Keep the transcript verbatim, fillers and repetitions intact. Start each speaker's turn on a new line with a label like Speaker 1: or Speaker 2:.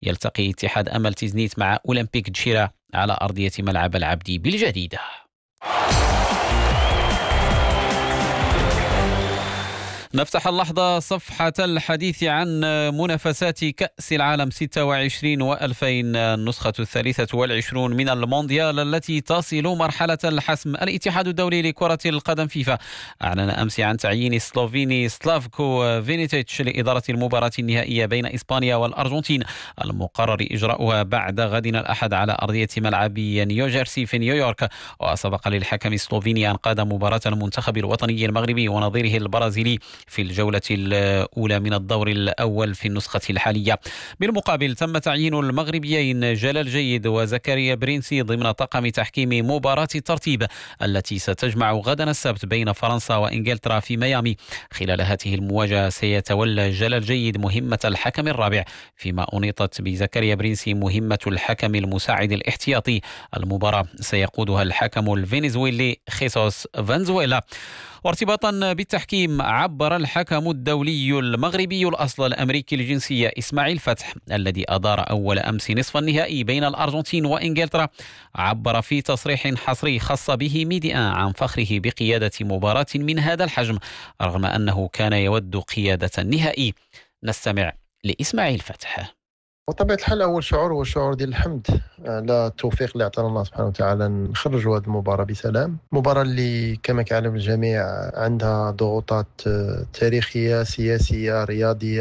Speaker 1: يلتقي اتحاد أمل تيزنيت مع أولمبيك تشيرا على أرضية ملعب العبدي بالجديدة. نفتح اللحظة صفحة الحديث عن منافسات كأس العالم ستة وعشرين وألفين، النسخة الثالثة والعشرون من المونديال التي تصل مرحلة الحسم. الاتحاد الدولي لكرة القدم فيفا أعلن أمس عن تعيين سلوفيني سلافكو فينيتيتش لإدارة المباراة النهائية بين إسبانيا والأرجنتين المقرر إجراؤها بعد غد الأحد على أرضية ملعب نيوجيرسي في نيويورك. وسبق للحكم السلوفيني أن قاد مباراة المنتخب الوطني المغربي ونظيره البرازيلي في الجولة الأولى من الدور الأول في النسخة الحالية. بالمقابل تم تعيين المغربيين جلال جيد وزكريا برينسي ضمن طاقم تحكيم مباراة الترتيب التي ستجمع غدا السبت بين فرنسا وإنجلترا في ميامي. خلال هذه المواجهة سيتولى جلال جيد مهمة الحكم الرابع، فيما أنيطت بزكريا برينسي مهمة الحكم المساعد الاحتياطي. المباراة سيقودها الحكم الفنزويلي خيسوس فنزويلا. وارتباطا بالتحكيم، عبر الحكم الدولي المغربي الأصل الأمريكي الجنسية إسماعيل فتح الذي أدار أول أمس نصف النهائي بين الأرجنتين وإنجلترا، عبر في تصريح حصري خاص به ميديا عن فخره بقيادة مباراة من هذا الحجم رغم أنه كان يود قيادة النهائي. نستمع لإسماعيل فتح.
Speaker 2: وطبيعة الحال أول شعور هو الشعور ديال الحمد على التوفيق اللي عطانا الله سبحانه وتعالى نخرجوا هذه المباراة بسلام. مباراة اللي كما كيعلم الجميع عندها ضغوطات تاريخية سياسية رياضية